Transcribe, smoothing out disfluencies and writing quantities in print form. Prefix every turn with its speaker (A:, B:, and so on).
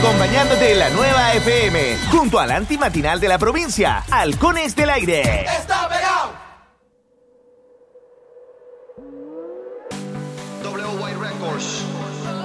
A: acompañándote en la nueva FM, junto al antimatinal de la provincia, Halcones del Aire.
B: ¡Está pegado! WY Records.